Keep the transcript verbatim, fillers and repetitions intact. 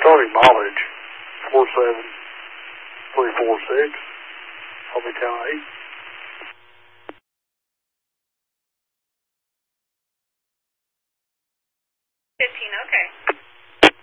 starting mileage, four seven three four six. I'll be town eight. Fifteen, okay.